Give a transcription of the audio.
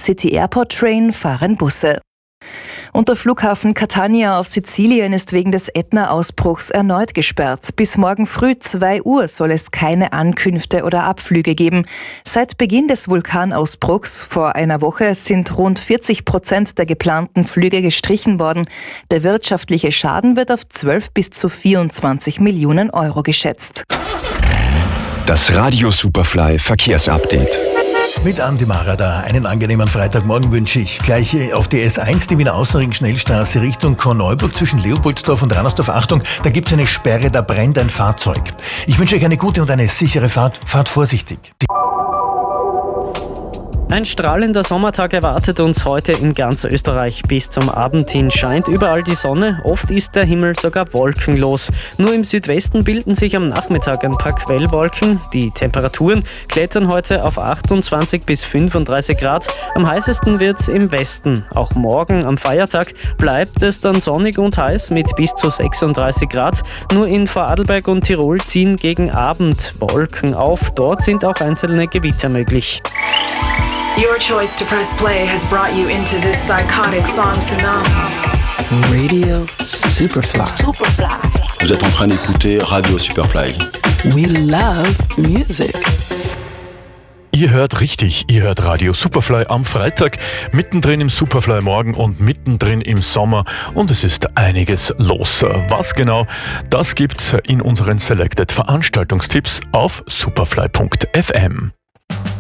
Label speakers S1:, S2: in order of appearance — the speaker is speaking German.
S1: City Airport Train fahren Busse. Und der Flughafen Catania auf Sizilien ist wegen des Ätna-Ausbruchs erneut gesperrt. Bis morgen früh 2 Uhr soll es keine Ankünfte oder Abflüge geben. Seit Beginn des Vulkanausbruchs vor einer Woche sind rund 40% der geplanten Flüge gestrichen worden. Der wirtschaftliche Schaden wird auf 12 bis zu 24 Millionen Euro geschätzt.
S2: Das Radio Superfly Verkehrsupdate.
S3: Mit Andi Marada. Einen angenehmen Freitagmorgen wünsche ich. Gleich auf die S1, die Wiener Außenring-Schnellstraße Richtung Korneuburg zwischen Leopoldsdorf und Ranersdorf. Achtung, da gibt es eine Sperre, da brennt ein Fahrzeug. Ich wünsche euch eine gute und eine sichere Fahrt. Fahrt vorsichtig.
S4: Ein strahlender Sommertag erwartet uns heute in ganz Österreich. Bis zum Abend hin scheint überall die Sonne, oft ist der Himmel sogar wolkenlos. Nur im Südwesten bilden sich am Nachmittag ein paar Quellwolken. Die Temperaturen klettern heute auf 28 bis 35 Grad. Am heißesten wird's im Westen. Auch morgen am Feiertag bleibt es dann sonnig und heiß mit bis zu 36 Grad. Nur in Vorarlberg und Tirol ziehen gegen Abend Wolken auf. Dort sind auch einzelne Gewitter möglich.
S5: Your choice to press play has brought you into this psychotic song tsunami.
S6: Radio Superfly.
S7: Vous êtes en train d'écouter Radio Superfly.
S6: We love music.
S8: Ihr hört richtig, ihr hört Radio Superfly am Freitag, mittendrin im Superfly Morgen und mittendrin im Sommer und es ist einiges los. Was genau, das gibt's in unseren Selected Veranstaltungstipps auf superfly.fm.